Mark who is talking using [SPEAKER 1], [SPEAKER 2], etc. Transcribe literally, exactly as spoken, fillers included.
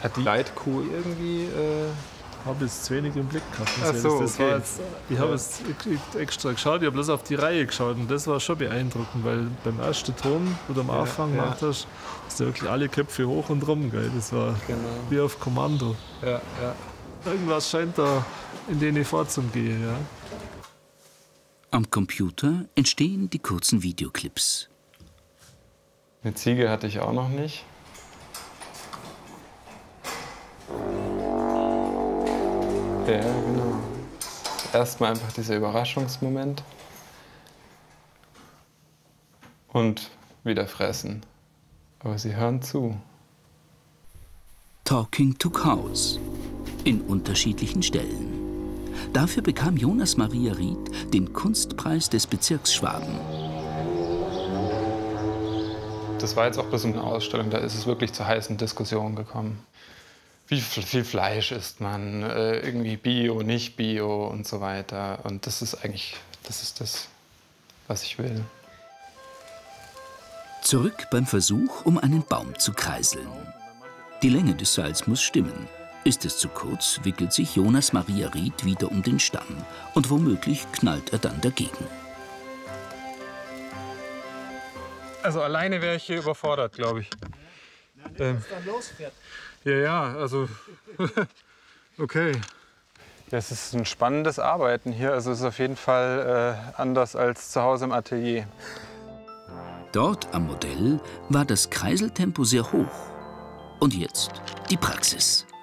[SPEAKER 1] Hat die Leitkuh irgendwie... Äh
[SPEAKER 2] habe es zu wenig im Blick gehabt.
[SPEAKER 1] Ach so,
[SPEAKER 2] das
[SPEAKER 1] okay.
[SPEAKER 2] war jetzt, ich habe es extra geschaut, ich habe bloß auf die Reihe geschaut und das war schon beeindruckend, weil beim ersten Ton, wo du am Anfang
[SPEAKER 1] ja,
[SPEAKER 2] gemacht hast, ist da wirklich alle Köpfe hoch und rum. Gell? Das war
[SPEAKER 1] genau.
[SPEAKER 2] wie auf Kommando.
[SPEAKER 1] Ja, ja.
[SPEAKER 2] Irgendwas scheint da in den Vorzug gehen. Ja.
[SPEAKER 3] Am Computer entstehen die kurzen Videoclips.
[SPEAKER 1] Eine Ziege hatte ich auch noch nicht. Ja, genau. Erstmal einfach dieser Überraschungsmoment. Und wieder fressen. Aber sie hören zu.
[SPEAKER 3] Talking to Cows. In unterschiedlichen Stellen. Dafür bekam Jonas Maria Ried den Kunstpreis des Bezirks Schwaben.
[SPEAKER 1] Das war jetzt auch bloß eine Ausstellung, da ist es wirklich zu heißen Diskussionen gekommen. Wie viel Fleisch isst man, äh, irgendwie Bio, nicht Bio und so weiter. Und das ist eigentlich, das ist das, was ich will.
[SPEAKER 3] Zurück beim Versuch, um einen Baum zu kreiseln. Die Länge des Seils muss stimmen. Ist es zu kurz, wickelt sich Jonas Maria Ried wieder um den Stamm. Und womöglich knallt er dann dagegen.
[SPEAKER 1] Also alleine wäre ich hier überfordert, glaube ich. Ähm, dann losfährt. Ja, ja, also okay. Ja, es ist ein spannendes Arbeiten hier. Also es ist auf jeden Fall äh, anders als zu Hause im Atelier.
[SPEAKER 3] Dort am Modell war das Kreiseltempo sehr hoch. Und jetzt die Praxis.